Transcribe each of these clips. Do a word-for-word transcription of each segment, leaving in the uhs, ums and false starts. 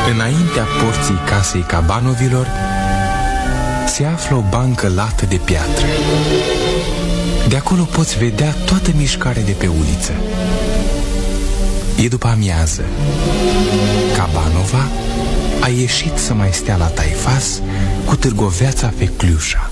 Înaintea porții casei Cabanovilor se află o bancă lată de piatră. De acolo poți vedea toată mișcarea de pe uliță. E după amiază. Cabanova a ieșit să mai stea la taifas cu târgoveața Fecliușa.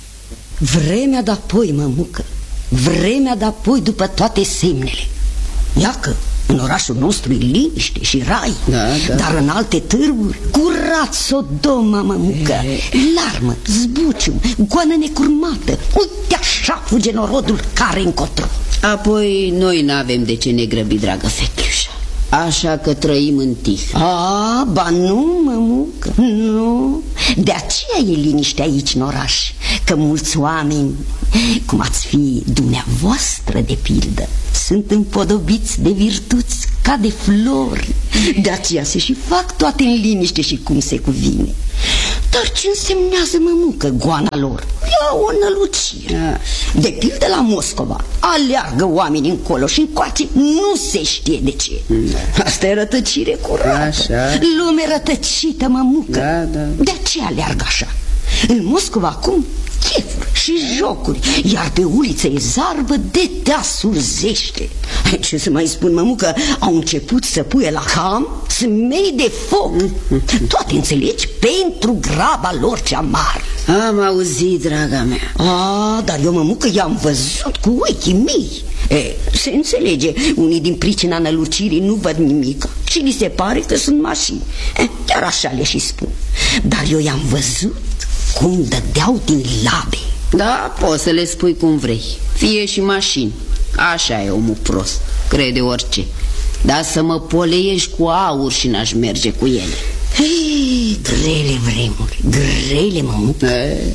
Vremea de-apoi, mămucă, vremea de-apoi după toate semnele. Iacă, în orașul nostru e liniște și rai, da, da. Dar în alte târguri, curat Sodoma, mămucă, larmă, zbucium, goană necurmată. Uite așa fuge norodul care încotro. Apoi noi n-avem de ce ne grăbi, dragă Fecliușa. Așa că trăim în tihnă. A, ba nu, mămucă, nu. De aceea e liniște aici în oraș. Că mulți oameni, cum ați fi dumneavoastră de pildă, sunt împodobiți de virtuți ca de flori. De aceea se și fac toate în liniște și cum se cuvine. Dar ce însemnează, mămucă, goana lor? E o nălucire. De pildă la Moscova aleargă oamenii încolo și încoace, nu se știe de ce. Asta e rătăcire curată. Așa. Lume rătăcită, mămucă. Da, da. De aceea aleargă așa. În Moscova acum chefuri și jocuri, iar pe uliță e zarbă de te surzește. Ce să mai spun, mămucă, au început să puie la cam smei de foc. Toate, înțelegi, pentru graba lor cea mare. Am auzit, draga mea. A, dar eu, mămucă, i-am văzut cu ochii mei. E, se înțelege, unii din pricina nălucirii nu văd nimic și li se pare că sunt mașini. E, chiar așa le și spun. Dar eu i-am văzut cum dădeau din labe. Da, poți să le spui cum vrei. Fie și mașini. Așa e omul prost, crede orice. Dar să mă poleiești cu aur și n-aș merge cu ele. Hei, grele vremuri, grele, mămucă.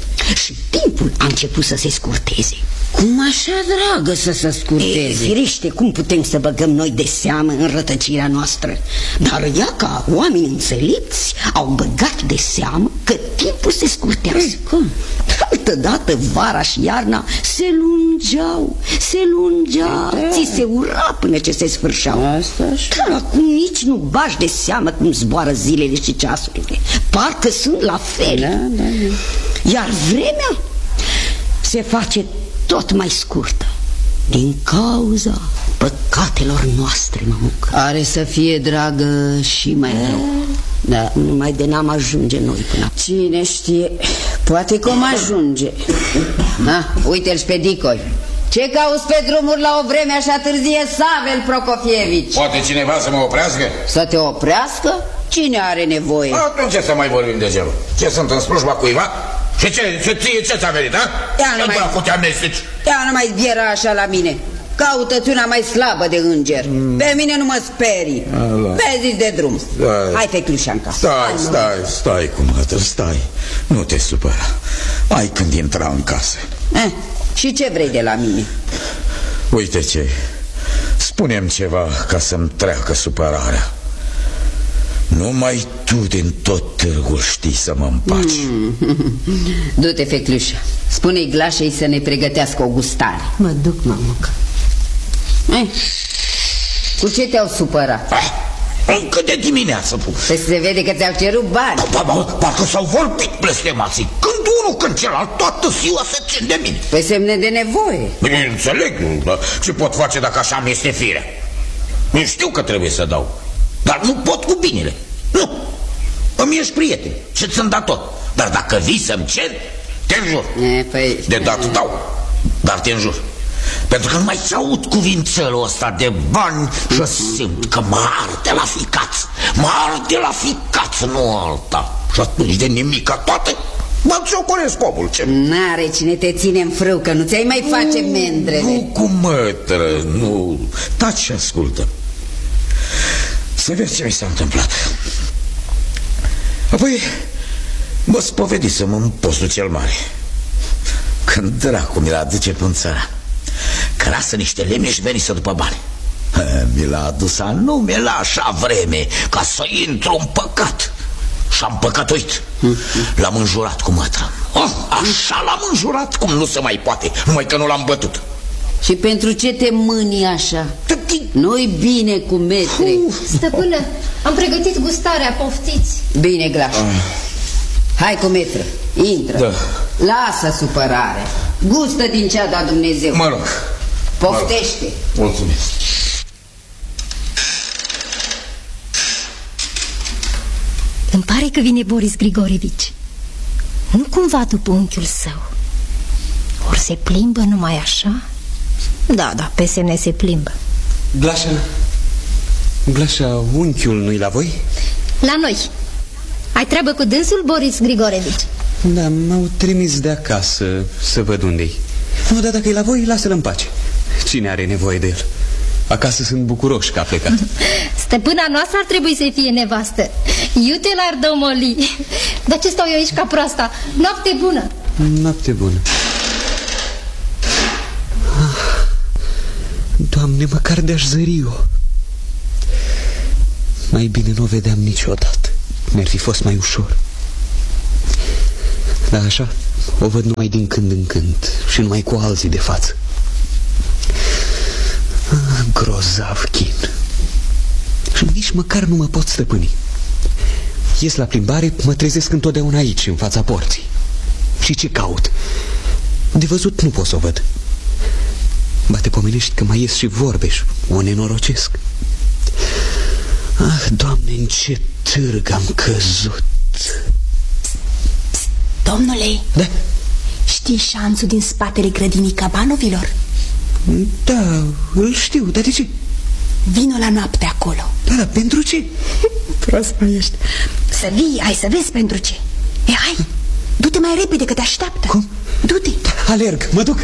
Și timpul a început să se scurteze. Cum așa, dragă, să se scurteze? E, firește, cum putem să băgăm noi de seamă în rătăcirea noastră? Dar ea, ca oameni înțelepți, au băgat de seamă că timpul se scurtează. E, cum? Altădată vara și iarna se lungeau, se lungeau, da. Ți se ura până ce se sfârșeau. Asta așa. Dar acum nici nu bagi de seamă cum zboară zilele și ceasurile. Parcă sunt la fel. Da, da, da. Iar vremea se face tot mai scurtă din cauza păcatelor noastre, mămucă. Are să fie, dragă, și mai rău. Da, numai de n-am ajunge noi până. Cine știe, poate că om ajunge. Ah, uite-l pe Dicoi. Ce cauți pe drumuri la o vreme așa târzie, Savel Prokofievici? Poate cineva să mă oprească? Să te oprească? Cine are nevoie? Atunci ce să mai vorbim degeaba? Ce, sunt în slujba cuiva? Și ce, ce, ție, ce ți-a venit, ha? Ia nu mai, ia nu mai zbiera așa la mine. Caută-ți una mai slabă de înger. mm. Pe mine nu mă sperii. Vezi de drum. Stai. Hai, Fecliușa, în casă. Stai, stai, stai cu mătă, stai. Nu te supăra. Mai când intra în casă. eh, Și ce vrei de la mine? Uite ce, spune-mi ceva ca să-mi treacă supărarea. Numai tu din tot târgul știi să mă împaci. mm. Du-te, Fecliușa, spune-i Glașei să ne pregătească o gustare. Mă duc, mămucă. eh, Cu ce te-au supărat? Ah, încă de dimineață. Păi se vede că ți-au cerut bani. ba, ba, Parcă s-au vorbit blestemații. Când unul, când celălalt, toată ziua se țin de mine. Păi semne de nevoie. Bine, înțeleg, dar ce pot face dacă așa mi este firea? Eu știu că trebuie să dau, dar nu pot cu binele. Nu, îmi ești prieten și ți-mi da tot. Dar dacă vii să-mi cer, te înjur. e, păi... De dat dau, dar te înjur. Pentru că nu mai ți-aud cuvințelul ăsta de bani și simt că mă arde la ficaț. Mă arde la ficaț, nu alta. Și atunci de nimica toate mă ciocoresc omul. Ce... N-are cine te ține în frâu, că nu ți-ai mai face mendrele. Nu cu mătră, nu. Taci și ascultă. Să vezi ce mi s-a întâmplat. Apoi mă spovedisem în postul cel mare. Când dracu mi l-a aduce până țara, crasă niște lemne și venisă după bani. Mi l-a adus anume la așa vreme, ca să intru în păcat. Și am păcătuit. L-am înjurat cu mătră. Oh, așa l-am înjurat cum nu se mai poate, numai că nu l-am bătut. Și pentru ce te mâni așa? Nu-i bine cu metre. Stăpână, am pregătit gustarea, poftiți. Bine, Glaș. ah. Hai cu metră, intră. Da. Lasă supărare. Gustă din ce a dat Dumnezeu. Mă rog. Poftește. Mă rog. Mulțumesc. Îmi pare că vine Boris Grigorevici. Nu cumva după unchiul său. Ori se plimbă numai așa? Da, da, pe semne se plimbă. Glașa, Glașa, unchiul nu-i la voi? La noi. Ai treabă cu dânsul, Boris Grigorevici? Da, m-au trimis de acasă să văd unde-i. Nu, dar dacă e la voi, lasă-l în pace. Cine are nevoie de el? Acasă sunt bucuroși că a plecat. Stăpâna noastră ar trebui să fie nevastă. Iute l-ar domoli. Dar ce stau eu aici ca proasta? Noapte bună. Noapte bună. Ah, Doamne, măcar de-aș zări-o. Mai bine nu o vedeam niciodată. Mi-ar fi fost mai ușor. Dar așa, o văd numai din când în când și numai cu alții de față. Ah, grozav chin. Și nici măcar nu mă pot stăpâni. Ies la plimbare, mă trezesc întotdeauna aici, în fața porții. Și ce caut? De văzut nu pot să o văd. Ba, te pomenești că mai ies și vorbe și o nenorocesc. Ah, Doamne, în ce târg am căzut. Domnule, da? Știi șanțul din spatele grădinii Cabanovilor? Da, îl știu, dar de ce? Vino la noapte acolo. Da, da, pentru ce? Prost mai ești. Să vii, hai să vezi pentru ce. E, hai, du-te mai repede că te așteaptă. Cum? Du-te. Alerg, mă duc.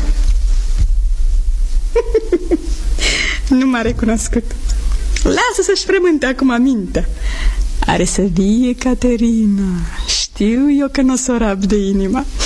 Nu m-a recunoscut. Lasă să-și frământe acum mintea. Are să vie Caterina. Știu eu că n-o s-o rab de inima.